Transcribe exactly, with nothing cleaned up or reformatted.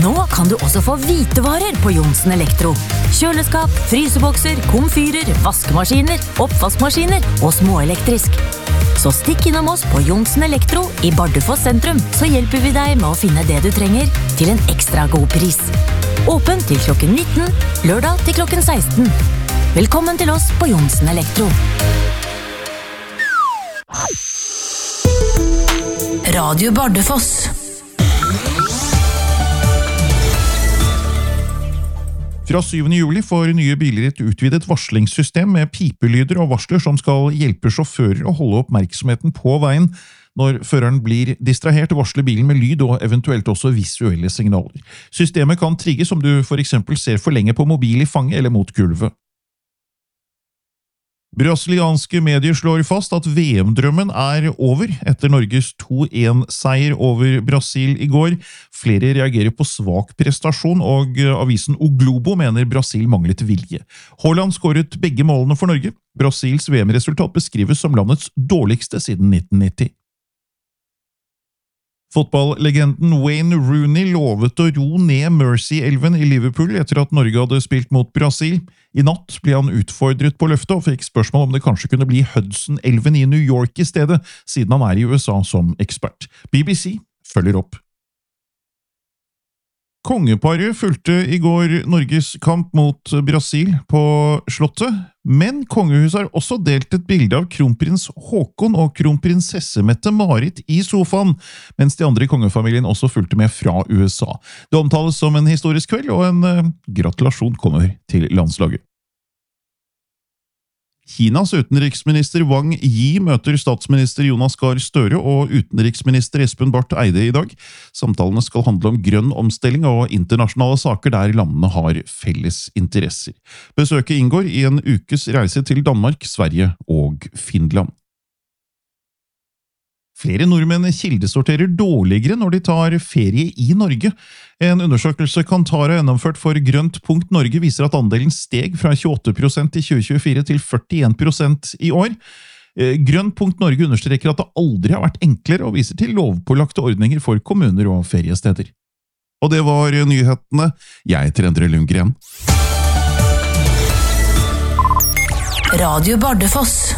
Nå kan du også få hvitevarer på Johnsen Elektro. Kjøleskap, frysebokser, komfyrer, vaskemaskiner, oppvaskmaskiner og småelektrisk. Så stikk innom oss på Johnsen Elektro i Bardufoss sentrum, så hjelper vi deg med å finne det du trenger til en ekstra god pris. Åpen til klokken nitten, lørdag til klokken seksten. Velkommen til oss på Johnsen Elektro. Radio Bardufoss. Fra syvende juli får nye biler et utvidet varslingssystem med pipelyder og varsler som skal hjelpe sjåfører å holde oppmerksomheten på veien når føreren blir distrahert, varsler bilen med lyd og eventuelt også visuelle signaler. Systemet kan trigges om du for eksempel ser for lenge på mobil i fanget eller mot gulvet. Brasilianske medier slår fast at V M-drømmen er over etter Norges to en-seier over Brasil i går. Flere reagerer på svak prestasjon, og avisen O Globo mener Brasil manglet vilje. Haaland skåret begge målene for Norge. Brasils V M-resultat beskrives som landets dårligste siden nitten nitti. Fotballlegenden Wayne Rooney lovet å ro ned Mersey-elven i Liverpool etter at Norge hadde spilt mot Brasil. I natt ble han utfordret på løftet og fikk spørsmål om det kanskje kunne bli Hudson-elven i New York i stedet, siden han er i U S A som ekspert. B B C følger opp. Kongeparet fulgte i går Norges kamp mot Brasil på Slottet, men kongehuset har også delt et bilde av kronprins Håkon og kronprinsesse Mette-Marit i sofaen, mens de andre i kongefamilien også fulgte med fra U S A. Det omtales som en historisk kveld, og en uh, gratulasjon kommer til landslaget. Kinas utenriksminister Wang Yi møter statsminister Jonas Gahr Støre og utenriksminister Espen Barth Eide i dag. Samtalene skal handle om grønn omstilling og internasjonale saker der landene har felles interesser. Besøket inngår i en ukes reise til Danmark, Sverige og Finland. Flere nordmenn kildesorterer dårligere når de tar ferie i Norge. En undersøkelse Kantar har gjennomført for Grønt punkt Norge viser at andelen steg fra tjueåtte prosent i tjue tjuefire til førtien prosent i år. Grønt punkt Norge understreker at det aldri har vært enklere og viser til lovpålagte ordninger for kommuner og feriesteder. Og det var nyhetene. Jeg heter Endre Lundgren. Radio Bardufoss.